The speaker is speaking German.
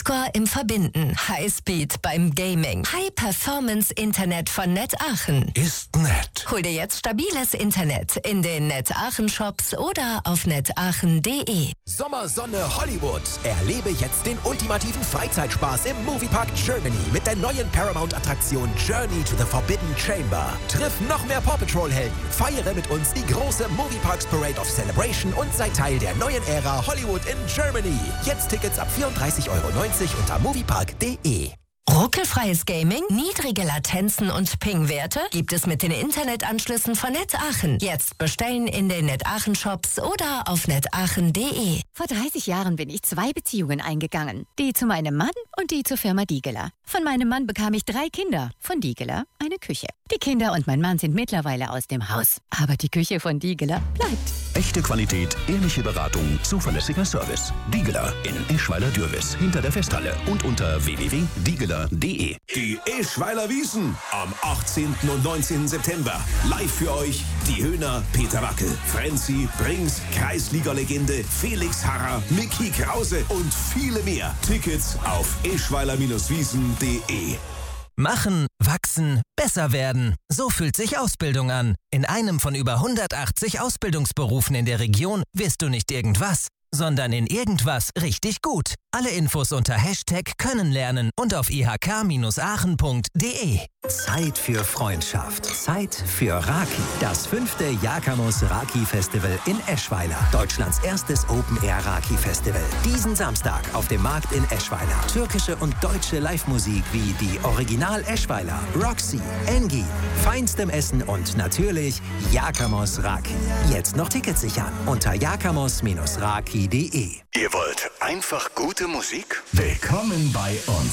Highscore im Verbinden, Highspeed beim Gaming, High-Performance-Internet von Net Aachen. Ist nett. Hol dir jetzt stabiles Internet in den Net Aachen Shops oder auf netaachen.de. Sommersonne Hollywood. Erlebe jetzt den ultimativen Freizeitspaß im Moviepark Germany mit der neuen Paramount-Attraktion Journey to the Forbidden Chamber. Triff noch mehr Paw Patrol-Helden. Feiere mit uns die große Movieparks Parade of Celebration und sei Teil der neuen Ära Hollywood in Germany. Jetzt Tickets ab 34,90 € unter moviepark.de. Ruckelfreies Gaming, niedrige Latenzen und Ping-Werte gibt es mit den Internetanschlüssen von Net Aachen. Jetzt bestellen in den Net Aachen Shops oder auf netaachen.de. Vor 30 Jahren bin ich 2 Beziehungen eingegangen. Die zu meinem Mann und die zur Firma Diegeler. Von meinem Mann bekam ich 3 Kinder, von Diegeler eine Küche. Die Kinder und mein Mann sind mittlerweile aus dem Haus. Aber die Küche von Diegeler bleibt. Echte Qualität, ehrliche Beratung, zuverlässiger Service. Diegeler in Eschweiler-Dürwiß, hinter der Festhalle und unter www.diegeler.de. Die Eschweiler Wiesn am 18. und 19. September. Live für euch die Höhner Peter Wackel, Frenzy, Brings, Kreisliga-Legende, Felix Harrer, Micky Krause und viele mehr. Tickets auf eschweiler-wiesn.de. Machen, wachsen, besser werden. So fühlt sich Ausbildung an. In einem von über 180 Ausbildungsberufen in der Region wirst du nicht irgendwas, sondern in irgendwas richtig gut. Alle Infos unter #Können-Lernen und auf ihk-aachen.de. Zeit für Freundschaft. Zeit für Raki. Das 5. Jakamus Raki Festival in Eschweiler. Deutschlands erstes Open-Air Raki-Festival. Diesen Samstag auf dem Markt in Eschweiler. Türkische und deutsche Live-Musik wie die Original Eschweiler, Roxy, Engi, feinstem Essen und natürlich Jakamos Raki. Jetzt noch Tickets sichern unter jakamos-raki.de. Ihr wollt einfach gute Musik? Willkommen bei uns.